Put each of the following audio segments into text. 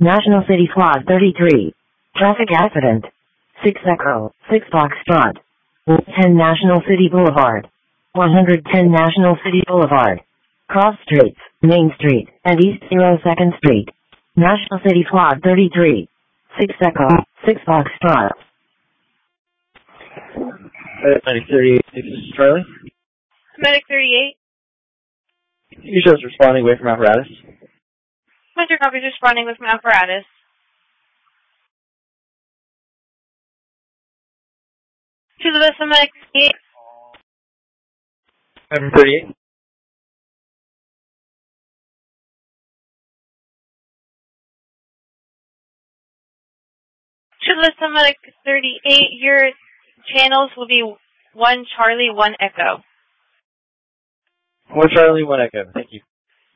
National City Squad 33. Traffic accident. 6 Echo, 6 Foxtrot. 10 National City Boulevard. 110 National City Boulevard. Cross Streets, Main Street, and East 02nd Street. National City Squad 33. 6 Echo, 6 Foxtrot. Medic 38, this is Charlie. Medic 38. You shows responding away from apparatus. Metro copies responding with apparatus. To the best of Medic 38. Medic 38. To the best of Medic 38, your channels will be 1 Charlie, 1 Echo. 1 Charlie, 1 Echo. Thank you.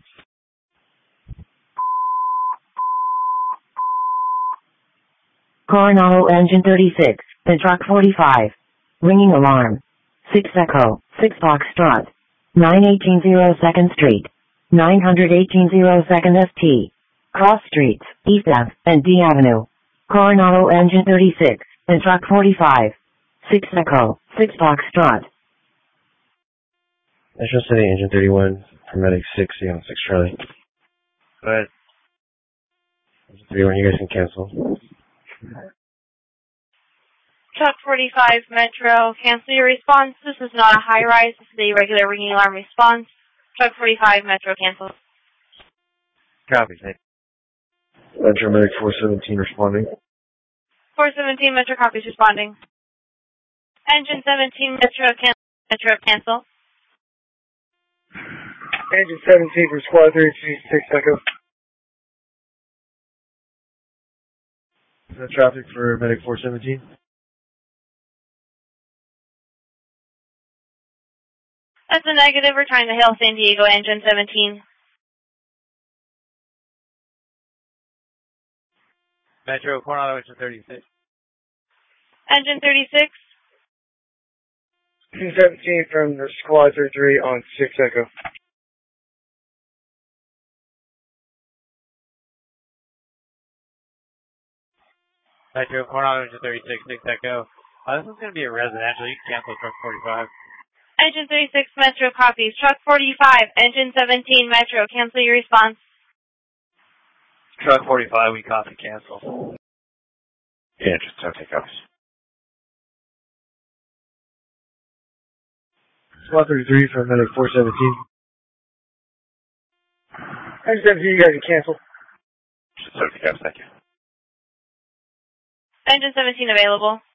Coronado Engine 36, the truck 45. Ringing alarm. 6 Echo, 6 Foxtrot. 918 2nd Street. 918 2nd ST. Cross Streets, East Ave, and D Avenue. Coronado Engine 36, and truck 45. 6 Echo, 6 Foxtrot. National City Engine 31, Medic 60 on 6 Charlie. Go ahead. Engine 31, you guys can cancel. Truck 45, Metro, cancel your response. This is not a high-rise. This is a regular ringing alarm response. Truck 45, Metro, cancel. Copy, thank you. Metro Medic 417 responding. 417, Metro, copies responding. Engine 17, Metro, cancel. Engine 17 for Squad 36 Echo. Is that traffic for Medic 417? That's a negative. We're trying to hail San Diego, Engine 17. Metro, Coronado Engine 36. Engine 36. Engine 17 from the Squad 33 on 6 Echo. Metro, Coronado Engine 36, 6 Echo. This is going to be a residential. You can cancel truck 45. Engine 36, Metro, copies. Truck 45, Engine 17, Metro, cancel your response. Truck 45, we copy, cancel. Yeah, just don't take copies. Squad 33 from Medic 417. Engine 17, you guys can cancel. Just don't take copies, thank you. Engine 17 available.